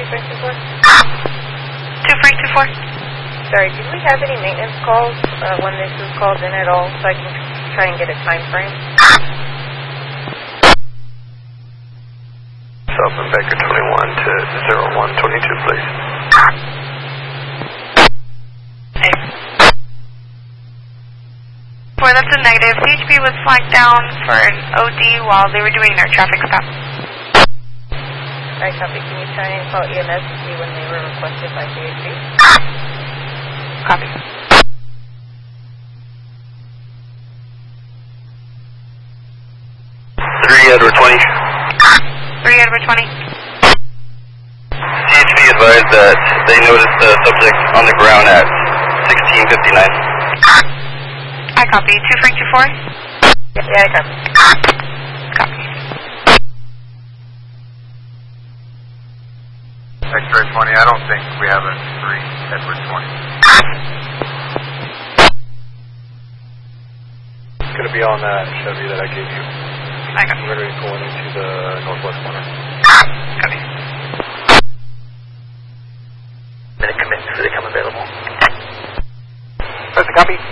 2324? 2324. Sorry, did we have any maintenance calls when this was called in at all so I can try and get a time frame? South and Baker 21 to 0122, please. Hey. Boy, that's a negative. CHP was flagged down for an OD while they were doing their traffic stop. Alright, copy. Can you try and call EMS to see when they were requested by CHP? Copy. 3 Edward 20. 3 Edward 20. CHP advised that they noticed the subject on the ground at 1659. I copy. 2324? Yeah, I copy. Copy. X-ray 20, I don't think we have a 3 Edward 20. It's going to be on that Chevy that I gave you. I copy. We're going to be pulling into the northwest corner. Copy. Minute commit, so they come available. That's a copy.